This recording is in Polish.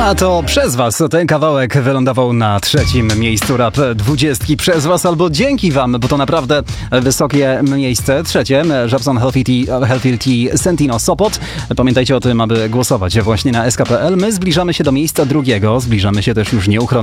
A to przez was ten kawałek wylądował na 3. miejscu Rap 20 przez was albo dzięki wam, bo to naprawdę wysokie miejsce. 3. Żabson Healthy Tea Sentino Sopot. Pamiętajcie o tym, aby głosować właśnie na SK.pl. My zbliżamy się do miejsca 2. Zbliżamy się też już nieuchronnie